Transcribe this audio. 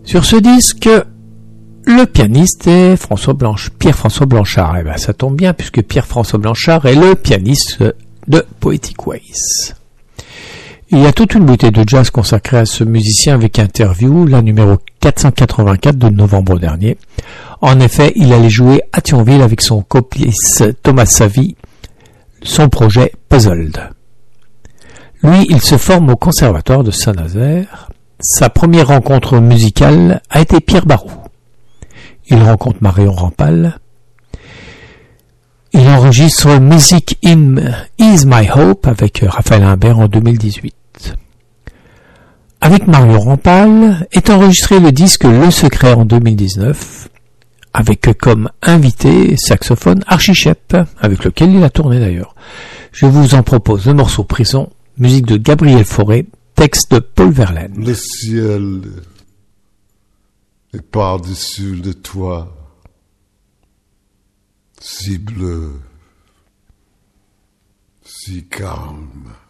Sur ce disque, le pianiste est Pierre-François Blanchard. Et ben, ça tombe bien puisque Pierre-François Blanchard est le pianiste de Poetic Ways. Il y a toute une bouteille de jazz consacrée à ce musicien avec interview, la numéro 484 de novembre dernier. En effet, il allait jouer à Thionville avec son complice Thomas Savy, son projet Puzzled. Lui, il se forme au conservatoire de Saint-Nazaire. Sa première rencontre musicale a été Pierre Barou. Il rencontre Marion Rampal. Il enregistre Music Is My Hope avec Raphaël Imbert en 2018. Avec Marion Rampal est enregistré le disque Le Secret en 2019, avec comme invité saxophone Archie Shepp, avec lequel il a tourné d'ailleurs. Je vous en propose le morceau Prison, musique de Gabriel Fauré, texte de Paul Verlaine. Le ciel est par-dessus le toit, si bleu, si calme.